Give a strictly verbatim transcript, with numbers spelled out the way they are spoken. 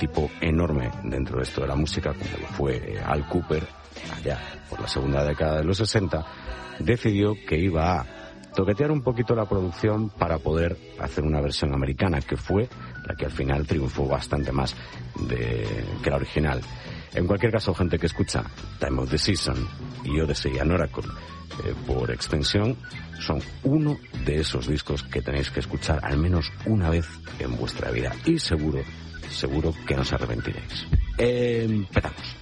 tipo enorme dentro de esto de la música, como lo fue Al Kooper, allá por la segunda década de los sesenta, decidió que iba a toquetear un poquito la producción para poder hacer una versión americana, que fue la que al final triunfó bastante más de, que la original. En cualquier caso, gente que escucha Time of the Season y Odyssey and Oracle, eh, por extensión, son uno de esos discos que tenéis que escuchar al menos una vez en vuestra vida. Y seguro, seguro que no os arrepentiréis. Empezamos.